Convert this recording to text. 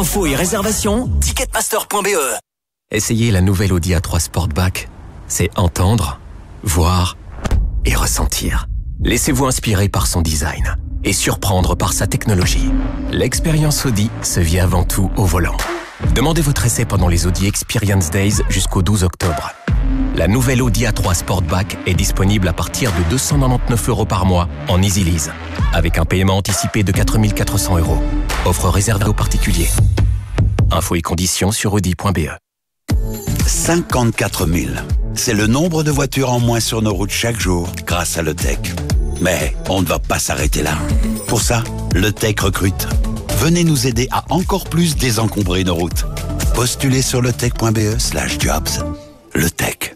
Infos et réservations, ticketmaster.be. Essayez la nouvelle Audi A3 Sportback. C'est entendre, voir et ressentir. Laissez-vous inspirer par son design et surprendre par sa technologie. L'expérience Audi se vit avant tout au volant. Demandez votre essai pendant les Audi Experience Days jusqu'au 12 octobre. La nouvelle Audi A3 Sportback est disponible à partir de 299 € par mois en Easy Lease, avec un paiement anticipé de 4 400 €. Offre réservée aux particuliers. Infos et conditions sur audi.be. 54 000. C'est le nombre de voitures en moins sur nos routes chaque jour grâce à LeTech. Mais on ne va pas s'arrêter là. Pour ça, LeTech recrute. Venez nous aider à encore plus désencombrer nos routes. Postulez sur letech.be/jobs. LeTech.